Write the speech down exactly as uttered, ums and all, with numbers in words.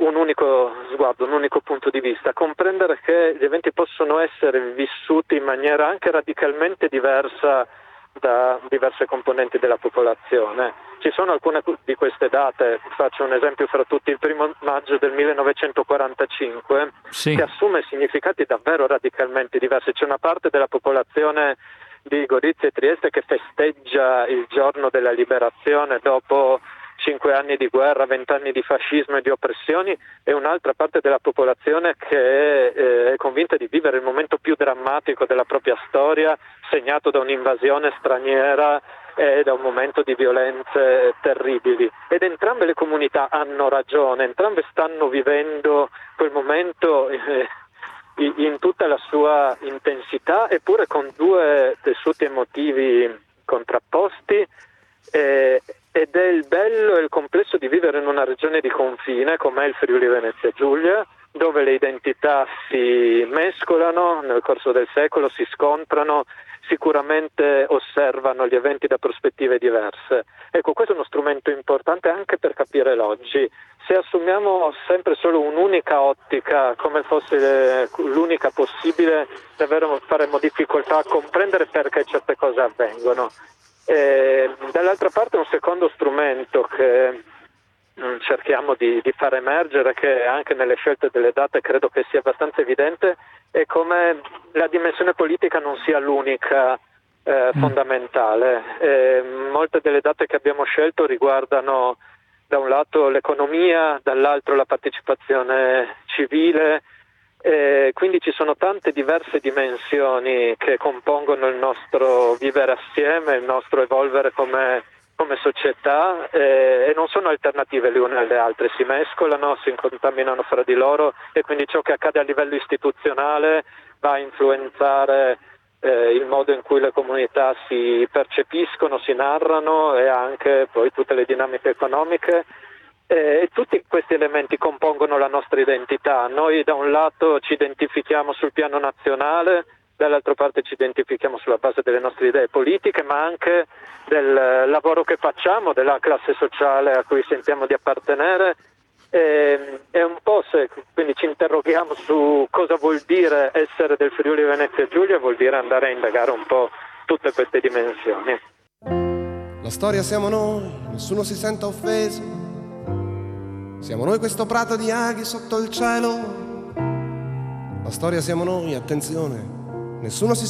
un unico sguardo, un unico punto di vista, comprendere che gli eventi possono essere vissuti in maniera anche radicalmente diversa da diverse componenti della popolazione. Ci sono alcune di queste date, faccio un esempio fra tutti, il primo maggio del millenovecentoquarantacinque, Sì. che assume significati davvero radicalmente diversi. C'è una parte della popolazione di Gorizia e Trieste che festeggia il giorno della liberazione dopo cinque anni di guerra, vent'anni di fascismo e di oppressioni, e un'altra parte della popolazione che eh, è convinta di vivere il momento più drammatico della propria storia, segnato da un'invasione straniera e da un momento di violenze terribili. Ed entrambe le comunità hanno ragione, entrambe stanno vivendo quel momento eh, in tutta la sua intensità, eppure con due tessuti emotivi contrapposti. Eh, ed è il bello e il complesso di vivere in una regione di confine come è il Friuli Venezia Giulia, dove le identità si mescolano nel corso del secolo, si scontrano, sicuramente osservano gli eventi da prospettive diverse. Ecco, questo è uno strumento importante anche per capire l'oggi. Se assumiamo sempre solo un'unica ottica, come fosse l'unica possibile, davvero faremo difficoltà a comprendere perché certe cose avvengono. E, dall'altra parte, un secondo strumento che mh, cerchiamo di, di far emergere, che anche nelle scelte delle date credo che sia abbastanza evidente, è come la dimensione politica non sia l'unica eh, Mm. fondamentale. E molte delle date che abbiamo scelto riguardano da un lato l'economia, dall'altro la partecipazione civile. Eh, quindi ci sono tante diverse dimensioni che compongono il nostro vivere assieme, il nostro evolvere come, come società, eh, e non sono alternative le une alle altre, si mescolano, si contaminano fra di loro, e quindi ciò che accade a livello istituzionale va a influenzare eh, il modo in cui le comunità si percepiscono, si narrano, e anche poi tutte le dinamiche economiche. E tutti questi elementi compongono la nostra identità. Noi da un lato ci identifichiamo sul piano nazionale, dall'altra parte ci identifichiamo sulla base delle nostre idee politiche, ma anche del lavoro che facciamo, della classe sociale a cui sentiamo di appartenere. E, e un po' se quindi ci interroghiamo su cosa vuol dire essere del Friuli Venezia Giulia, vuol dire andare a indagare un po' tutte queste dimensioni. La storia siamo noi, nessuno si senta offeso. Siamo noi questo prato di aghi sotto il cielo. La storia siamo noi, attenzione, nessuno si